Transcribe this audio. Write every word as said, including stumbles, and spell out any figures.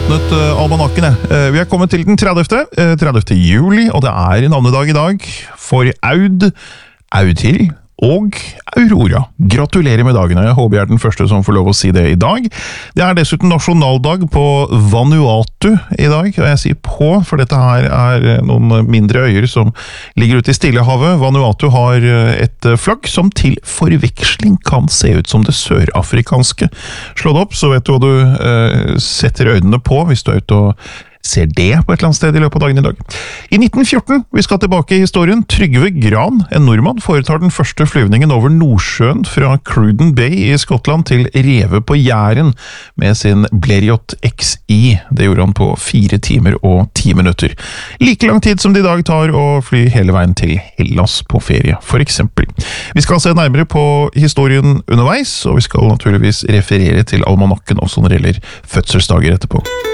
åpnet uh, almanakken. Uh, vi er kommet til den tredivte Uh, tredivte juli, og det er navnedag i dag for Aud, Audhild og Aurora. Gratulerer med dagen, og jeg håper jeg er den første som får lov å si det i dag. Det er dessuten nasjonaldag på Vanuatu i dag, og jeg sier på, for dette her er noen mindre øyer som ligger ute i Stillehavet. Vanuatu har et flagg som til forveksling kan se ut som det sørafrikanske. Slå det opp, så vet du hva du uh, setter øynene på hvis du er ute og ser det på et eller annet sted i løpet av dagen i dag. I nitten fjorten, vi skal tilbake i historien, Trygve Gran, en nordmann, foretar den første flyvningen over Nordsjøen fra Cruden Bay i Skottland til Rewe på Jæren med sin Blériot X I. Det gjorde han på fire timer og ti minutter. Like lang tid som det i dag tar å fly hele veien til Hellas på ferie, for eksempel. Vi skal se nærmere på historien underveis, og vi skal naturligvis referere til almanakken også når det gjelder fødselsdager etterpå.